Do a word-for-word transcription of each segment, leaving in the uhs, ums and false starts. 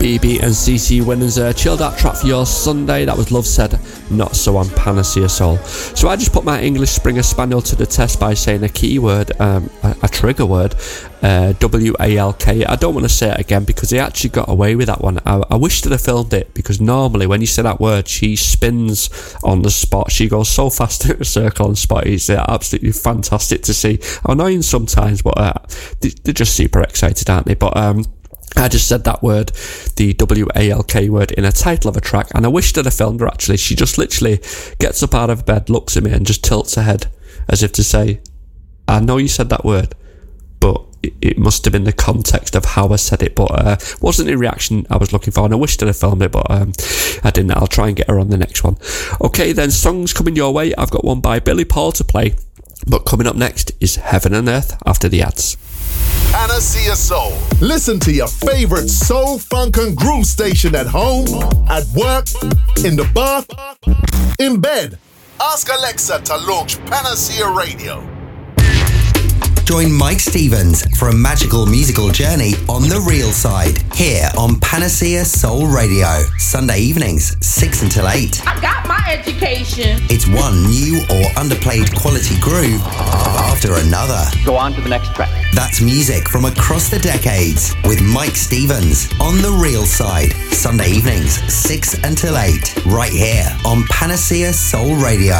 B B and C C Winans, a chilled out track for your Sunday. That was Love Said, Not So on Panacea Soul. So I just put my English Springer Spaniel to the test by saying a keyword, um, a, a trigger word, uh, W A L K. I don't want to say it again because he actually got away with that one. I, I wish that I filmed it, because normally when you say that word, she spins on the spot. She goes so fast in a circle on the spot. It's uh, absolutely fantastic to see. Annoying sometimes, but uh, they, they're just super excited, aren't they? But um, I just said that word, the W A L K word, in a title of a track, and I wish that I filmed her actually. She just literally gets up out of bed, looks at me and just tilts her head as if to say, I know you said that word, but it, it must have been the context of how I said it, but uh, wasn't the reaction I was looking for, and I wish that I filmed it, but um, I didn't. I'll try and get her on the next one. Okay then, songs coming your way. I've got one by Billy Paul to play, but coming up next is Heaven and Earth after the ads. Panacea Soul. Listen to your favorite soul, funk and groove station at home, at work, in the bath, in bed. Ask Alexa to launch Panacea Radio. Join Mike Stevens for a magical musical journey on the real side, here on Panacea Soul Radio. Sunday evenings, six until eight. I got my education. It's one new or underplayed quality groove after another. Go on to the next track. That's music from across the decades with Mike Stevens on the real side. Sunday evenings, six until eight. Right here on Panacea Soul Radio.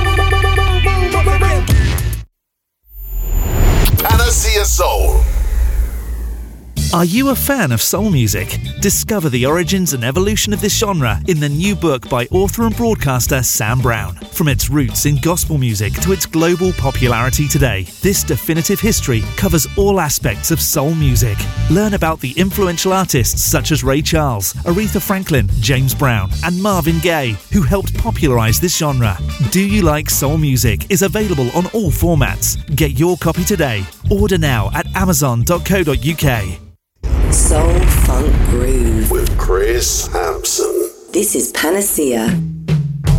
Panacea Soul. Are you a fan of soul music? Discover the origins and evolution of this genre in the new book by author and broadcaster Sam Brown. From its roots in gospel music to its global popularity today, this definitive history covers all aspects of soul music. Learn about the influential artists such as Ray Charles, Aretha Franklin, James Brown, and Marvin Gaye, who helped popularize this genre. Do You Like Soul Music is available on all formats. Get your copy today. Order now at amazon dot co dot uk. Soul Funk Groove with Chris Hampson. This is Panacea.